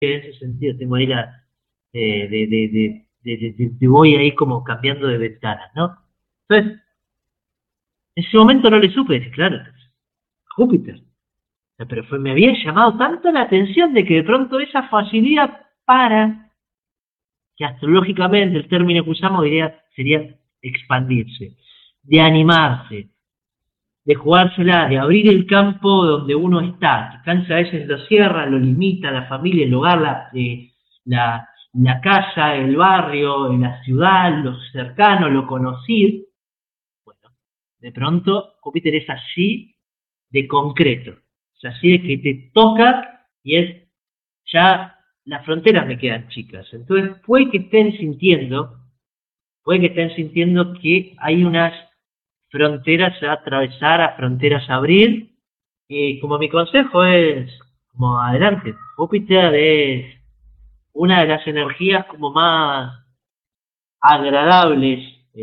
en ese sentido, tengo ahí voy ahí como cambiando de ventanas, ¿no? Entonces, en ese momento no le supe decir, claro, Júpiter. Pero me había llamado tanto la atención de que de pronto esa facilidad para, que astrológicamente el término que usamos sería expandirse, de animarse, de jugársela, de abrir el campo donde uno está, que cansa a veces lo cierra, lo limita, la familia, el hogar, la casa, el barrio, la ciudad, lo cercano, lo conocido. Bueno, de pronto Júpiter es así de concreto, es así de que te toca y es ya las fronteras me quedan chicas. Entonces puede que estén sintiendo que hay unas fronteras a atravesar, a fronteras a abrir, y como mi consejo es, como adelante, Júpiter es una de las energías como más agradables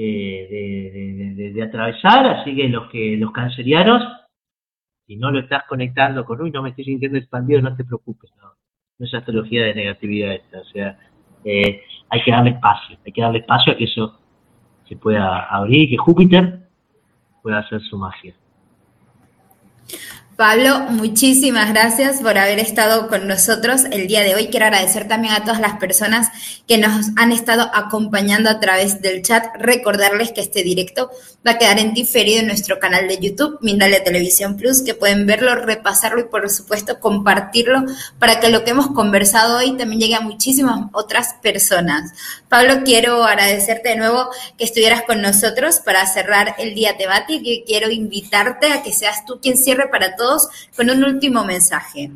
de atravesar, así que los cancerianos, si no lo estás conectando con, uy, no me estoy sintiendo expandido, no te preocupes, no es astrología de negatividad esta, o sea, hay que darle espacio a que eso se pueda abrir y que Júpiter pueda hacer su magia. Pablo, muchísimas gracias por haber estado con nosotros el día de hoy. Quiero agradecer también a todas las personas que nos han estado acompañando a través del chat. Recordarles que este directo va a quedar en diferido en nuestro canal de YouTube, Mindalia Televisión Plus, que pueden verlo, repasarlo y por supuesto compartirlo para que lo que hemos conversado hoy también llegue a muchísimas otras personas. Pablo, quiero agradecerte de nuevo que estuvieras con nosotros para cerrar el día temático y quiero invitarte a que seas tú quien cierre para todos con un último mensaje.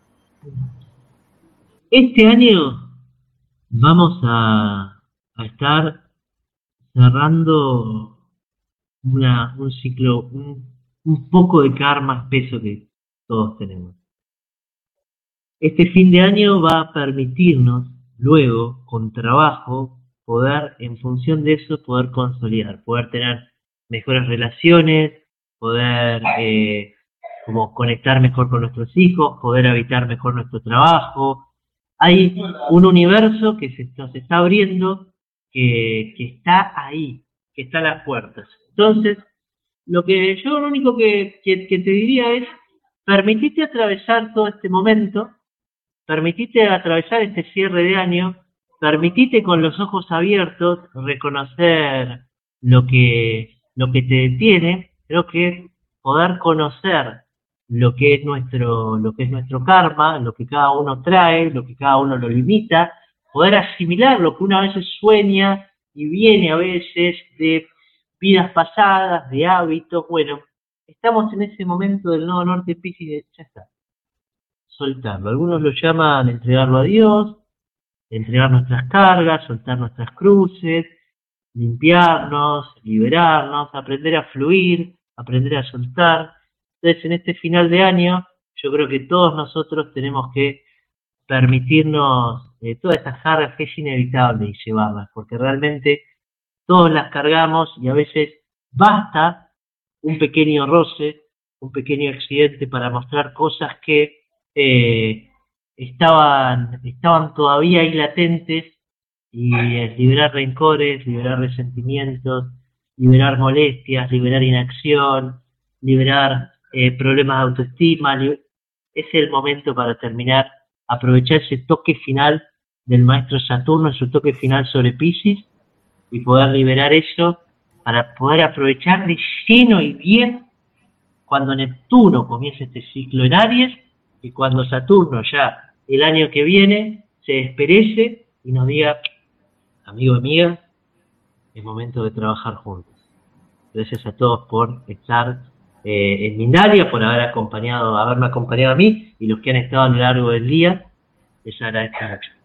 Este año vamos a estar cerrando un ciclo, un poco de karma espeso que todos tenemos. Este fin de año va a permitirnos luego, con trabajo, poder, en función de eso, poder consolidar, poder tener mejores relaciones, poder como conectar mejor con nuestros hijos, poder habitar mejor nuestro trabajo. Hay un universo que nos está abriendo, que está ahí, que está a las puertas. Entonces, lo único que te diría es, permitite atravesar todo este momento, permitite atravesar este cierre de año, permitite con los ojos abiertos reconocer lo que te detiene. Creo que poder conocer lo que es nuestro karma, lo que cada uno trae, lo que cada uno lo limita, poder asimilar lo que uno a veces sueña y viene a veces de vidas pasadas, de hábitos. Bueno, estamos en ese momento del nodo norte Piscis, ya está, soltarlo. Algunos lo llaman entregarlo a Dios, entregar nuestras cargas, soltar nuestras cruces, limpiarnos, liberarnos, aprender a fluir, aprender a soltar. Entonces, en este final de año, yo creo que todos nosotros tenemos que permitirnos todas estas cargas que es inevitable llevarlas, porque realmente todos las cargamos y a veces basta un pequeño roce, un pequeño accidente para mostrar cosas que estaban todavía ahí latentes, y liberar rencores, liberar resentimientos, liberar molestias, liberar inacción, liberar problemas de autoestima. Es el momento para terminar, aprovechar ese toque final del maestro Saturno, su toque final sobre Piscis, y poder liberar eso para poder aprovechar de lleno y bien cuando Neptuno comience este ciclo en Aries y cuando Saturno ya el año que viene se desperece y nos diga, amigo, amiga, es momento de trabajar juntos. Gracias a todos por estar en Mindalia, por haberme acompañado a mí y los que han estado a lo largo del día. Les agradezco mucho.